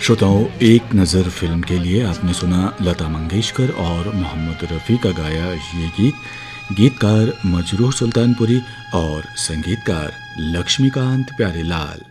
श्रोताओं, एक नज़र फिल्म के लिए आपने सुना लता मंगेशकर और मोहम्मद रफ़ी का गाया ये गीत। गीतकार मजरूह सुल्तानपुरी और संगीतकार लक्ष्मीकांत प्यारेलाल।